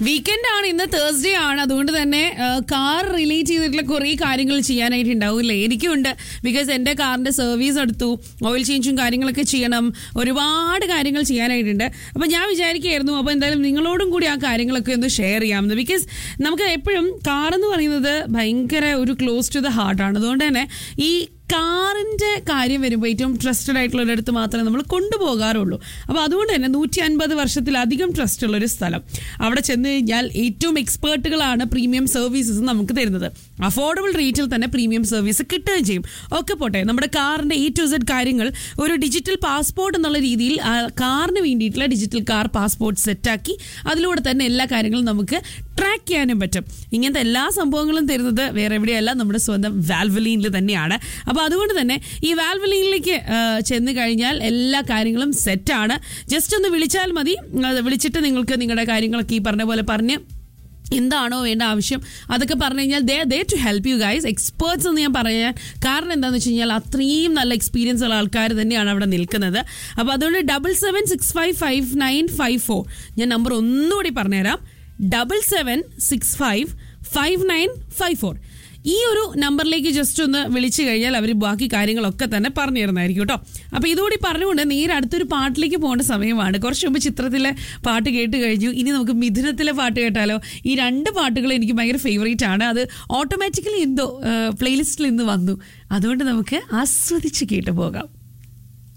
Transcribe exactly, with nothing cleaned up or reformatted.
Weekend ആണ്, ഇന്ന് Thursday ആണ്. അതുകൊണ്ട് തന്നെ കാർ റിലേറ്റ് ചെയ്തിട്ടുള്ള കുറേ കാര്യങ്ങൾ ചെയ്യാനായിട്ട് ഉണ്ടാവില്ലേ? എനിക്കുണ്ട്. ബിക്കോസ് എൻ്റെ കാറിൻ്റെ സർവീസ് എടുത്തു, ഓയിൽ ചേഞ്ചും കാര്യങ്ങളൊക്കെ ചെയ്യണം, ഒരുപാട് കാര്യങ്ങൾ ചെയ്യാനായിട്ടുണ്ട്. അപ്പോൾ ഞാൻ വിചാരിക്കുകയായിരുന്നു, അപ്പോൾ എന്തായാലും നിങ്ങളോടും കൂടി ആ കാര്യങ്ങളൊക്കെ ഒന്ന് ഷെയർ ചെയ്യാമെന്ന്. ബിക്കോസ് നമുക്ക് എപ്പോഴും കാറെന്ന് പറയുന്നത് ഭയങ്കര ഒരു ക്ലോസ് ടു ദ ഹാർട്ടാണ്. അതുകൊണ്ട് തന്നെ ഈ കാറിൻ്റെ കാര്യം വരുമ്പോൾ ഏറ്റവും ട്രസ്റ്റഡ് ആയിട്ടുള്ള ഒരിടത്ത് മാത്രമേ നമ്മൾ കൊണ്ടുപോകാറുള്ളൂ. അപ്പോൾ അതുകൊണ്ട് തന്നെ നൂറ്റി അൻപത് വർഷത്തിലധികം ട്രസ്റ്റ് ഉള്ളൊരു സ്ഥലം. അവിടെ ചെന്ന് കഴിഞ്ഞാൽ ഏറ്റവും എക്സ്പേർട്ടുകളാണ് പ്രീമിയം സർവീസസ് നമുക്ക് തരുന്നത്. അഫോർഡബിൾ റേറ്റിൽ തന്നെ പ്രീമിയം സർവീസ് കിട്ടുകയും ചെയ്യും. ഒക്കെ പോട്ടെ, നമ്മുടെ കാറിൻ്റെ എ ടു സെഡ് കാര്യങ്ങൾ ഒരു ഡിജിറ്റൽ പാസ്പോർട്ട് എന്നുള്ള രീതിയിൽ കാറിന് വേണ്ടിയിട്ടുള്ള ഡിജിറ്റൽ കാർ പാസ്പോർട്ട് സെറ്റാക്കി അതിലൂടെ തന്നെ എല്ലാ കാര്യങ്ങളും നമുക്ക് ട്രാക്ക് ചെയ്യാനും പറ്റും. ഇങ്ങനത്തെ എല്ലാ സംഭവങ്ങളും തരുന്നത് വേറെ എവിടെയല്ല, നമ്മുടെ സ്വന്തം വാൽവലീനിൽ തന്നെയാണ്. അപ്പോൾ അതുകൊണ്ട് തന്നെ ഈ വാൽവലീനിലേക്ക് ചെന്ന് കഴിഞ്ഞാൽ എല്ലാ കാര്യങ്ങളും സെറ്റാണ്. ജസ്റ്റ് ഒന്ന് വിളിച്ചാൽ മതി. വിളിച്ചിട്ട് നിങ്ങൾക്ക് നിങ്ങളുടെ കാര്യങ്ങളൊക്കെ ഈ പറഞ്ഞ പോലെ പറഞ്ഞ് എന്താണോ വേണ്ട ആവശ്യം അതൊക്കെ പറഞ്ഞു കഴിഞ്ഞാൽ ദേ ദേ to help you guys. Experts എന്ന് ഞാൻ പറയാൻ കാരണം എന്താണെന്ന് വെച്ച് കഴിഞ്ഞാൽ അത്രയും നല്ല എക്സ്പീരിയൻസ് ഉള്ള ആൾക്കാർ തന്നെയാണ് അവിടെ നിൽക്കുന്നത്. അപ്പോൾ അതുകൊണ്ട് double seven six five five nine five four ഞാൻ നമ്പർ ഒന്നുകൂടി പറഞ്ഞുതരാം. Double seven six five five nine five four ഈ ഒരു നമ്പറിലേക്ക് ജസ്റ്റ് ഒന്ന് വിളിച്ചു കഴിഞ്ഞാൽ അവർ ബാക്കി കാര്യങ്ങളൊക്കെ തന്നെ പറഞ്ഞു തരുന്നതായിരിക്കും കേട്ടോ. അപ്പോൾ ഇതുകൂടി പറഞ്ഞുകൊണ്ട് നേരെ അടുത്തൊരു പാട്ടിലേക്ക് പോകേണ്ട സമയമാണ്. കുറച്ച് മുമ്പ് ചിത്രത്തിലെ പാട്ട് കേട്ട് കഴിഞ്ഞു. ഇനി നമുക്ക് മിഥുനത്തിലെ പാട്ട് കേട്ടാലോ? ഈ രണ്ട് പാട്ടുകൾ എനിക്ക് ഭയങ്കര ഫേവറേറ്റ് ആണ്. അത് ഓട്ടോമാറ്റിക്കലി എന്തോ പ്ലേലിസ്റ്റിൽ ഇന്ന് വന്നു. അതുകൊണ്ട് നമുക്ക് ആസ്വദിച്ച് കേട്ട് പോകാം.